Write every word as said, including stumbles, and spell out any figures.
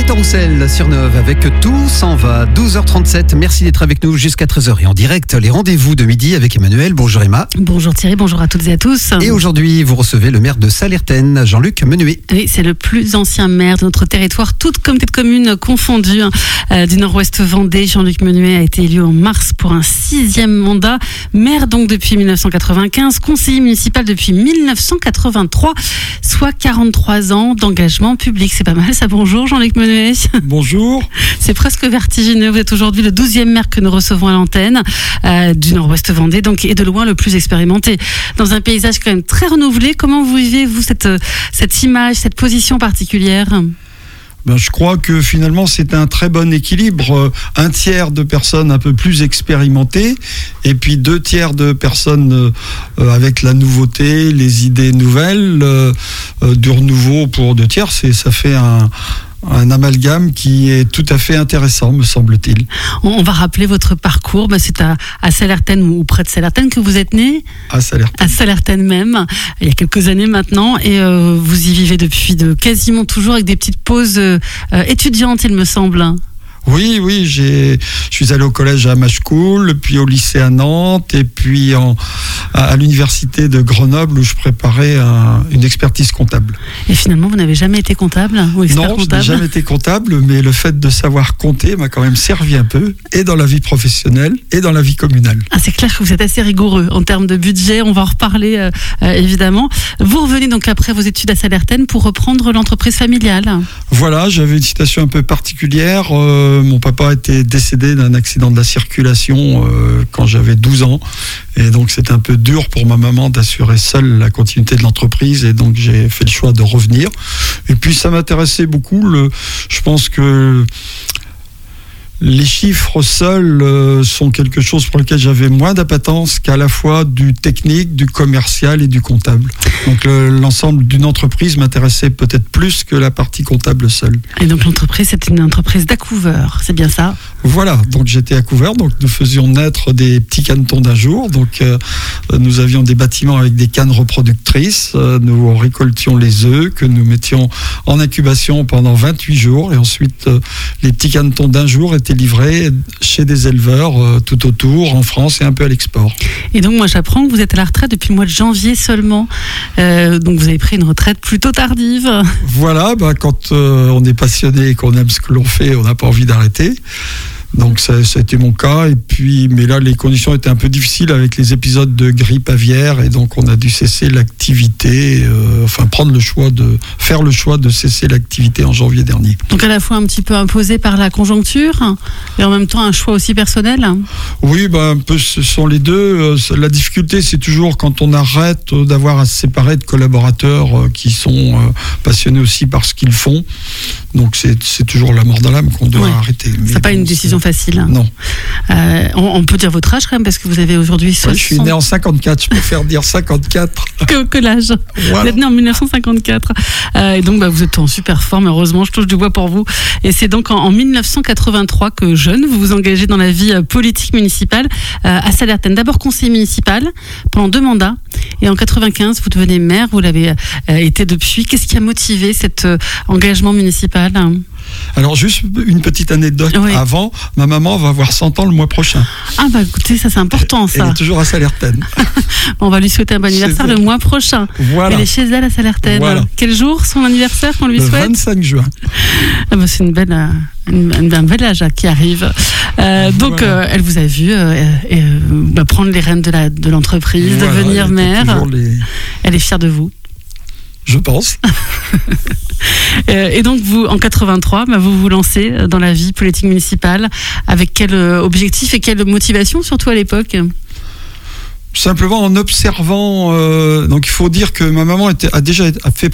Gaëtan Roussel sur Neuve avec Tout s'en va, douze heures trente-sept. Merci d'être avec nous jusqu'à treize heures et en direct, les rendez-vous de midi avec Emmanuel. Bonjour Emma. Bonjour Thierry, bonjour à toutes et à tous. Et aujourd'hui, vous recevez le maire de Sallertaine, Jean-Luc Menuet. Oui, c'est le plus ancien maire de notre territoire, toutes communautés de communes confondues, euh, du nord-ouest Vendée. Jean-Luc Menuet a été élu en mars pour un sixième mandat. Maire donc depuis mille neuf cent quatre-vingt-quinze, conseiller municipal depuis mille neuf cent quatre-vingt-trois, soit quarante-trois ans d'engagement public. C'est pas mal ça, bonjour Jean-Luc Menuet. Bonjour. C'est presque vertigineux. Vous êtes aujourd'hui le douzième maire que nous recevons à l'antenne euh, du Nord-Ouest Vendée, donc et de loin le plus expérimenté. Dans un paysage quand même très renouvelé, comment vous vivez-vous cette, cette image, cette position particulière ? Ben, je crois que finalement c'est un très bon équilibre. Un tiers de personnes un peu plus expérimentées et puis deux tiers de personnes euh, avec la nouveauté, les idées nouvelles, euh, euh, du renouveau pour deux tiers. C'est, ça fait un... un amalgame qui est tout à fait intéressant, me semble-t-il. On va rappeler votre parcours. Ben c'est à, à Sallertaine ou près de Sallertaine que vous êtes né. À Sallertaine. À Sallertaine même, il y a quelques années maintenant. Et euh, vous y vivez depuis de quasiment toujours avec des petites pauses euh, étudiantes, il me semble. Oui, oui, j'ai, je suis allé au collège à Machecoul, puis au lycée à Nantes, et puis en, à, à l'université de Grenoble où je préparais un, une expertise comptable. Et finalement, vous n'avez jamais été comptable ou expert non, comptable ? Non, je n'ai jamais été comptable, mais le fait de savoir compter m'a quand même servi un peu, et dans la vie professionnelle, et dans la vie communale. Ah, c'est clair que vous êtes assez rigoureux en termes de budget, on va en reparler euh, euh, évidemment. Vous revenez donc après vos études à Sallertaine pour reprendre l'entreprise familiale. Voilà, j'avais une situation un peu particulière. Euh, Mon papa était décédé d'un accident de la circulation euh, quand j'avais douze ans. Et donc, c'était un peu dur pour ma maman d'assurer seule la continuité de l'entreprise. Et donc, j'ai fait le choix de revenir. Et puis, ça m'intéressait beaucoup. Le, je pense que les chiffres seuls euh, sont quelque chose pour lequel j'avais moins d'appétence qu'à la fois du technique, du commercial et du comptable. Donc le, l'ensemble d'une entreprise m'intéressait peut-être plus que la partie comptable seule. Et donc l'entreprise, c'est une entreprise d'Acouveur, c'est bien ça ? Voilà, donc j'étais à Couvert, donc nous faisions naître des petits canetons d'un jour. Donc euh, nous avions des bâtiments avec des cannes reproductrices, euh, nous récoltions les œufs que nous mettions en incubation pendant vingt-huit jours et ensuite euh, les petits canetons d'un jour étaient livrés chez des éleveurs euh, tout autour, en France et un peu à l'export. Et donc moi j'apprends que vous êtes à la retraite depuis le mois de janvier seulement, euh, donc vous avez pris une retraite plutôt tardive. Voilà, bah, quand euh, on est passionné et qu'on aime ce que l'on fait, on n'a pas envie d'arrêter. Donc ça, ça a été mon cas, et puis, mais là les conditions étaient un peu difficiles avec les épisodes de grippe aviaire, et donc on a dû cesser l'activité, euh, enfin prendre le choix de, faire le choix de cesser l'activité en janvier dernier. Donc à la fois un petit peu imposé par la conjoncture, et en même temps un choix aussi personnel. Oui, bah, un peu ce sont les deux. La difficulté c'est toujours quand on arrête d'avoir à se séparer de collaborateurs qui sont passionnés aussi par ce qu'ils font, donc c'est, c'est toujours la mort dans l'âme qu'on doit ouais. arrêter. Mais c'est bon, pas une décision facile. Non. Euh, on, on peut dire votre âge quand même, parce que vous avez aujourd'hui... Ouais, je suis né en cinquante-quatre, je préfère dire cinquante-quatre. Que, que l'âge. Voilà. Vous êtes né en mille neuf cent cinquantaire. Euh, et donc bah, vous êtes en super forme, heureusement, je touche du bois pour vous. Et c'est donc en, en mille neuf cent quatre-vingt-trois que jeune, vous vous engagez dans la vie euh, politique municipale euh, à Sallertaine. D'abord conseiller municipal pendant deux mandats. Et en quatre-vingt-quinze, vous devenez maire, vous l'avez euh, été depuis. Qu'est-ce qui a motivé cet euh, engagement municipal ? Alors juste une petite anecdote oui. avant, ma maman va avoir cent ans le mois prochain. Ah bah écoutez, ça c'est important ça. Elle est toujours à Sallertaine. On va lui souhaiter un bon anniversaire le mois prochain. Voilà. Elle est chez elle à Sallertaine. Voilà. Quel jour son anniversaire qu'on lui le souhaite ? Le vingt-cinq juin. Ah bah c'est une belle, une, une, un bel âge qui arrive. Euh, donc voilà. euh, elle vous a vu euh, euh, bah, prendre les rênes de, la, de l'entreprise, voilà, devenir mère. Les... Elle est fière de vous. Je pense. Et donc, vous, en quatre-vingt-trois, bah, vous vous lancez dans la vie politique municipale. Avec quel objectif et quelle motivation, surtout à l'époque ? Simplement en observant. Euh, donc, il faut dire que ma maman était, a déjà a fait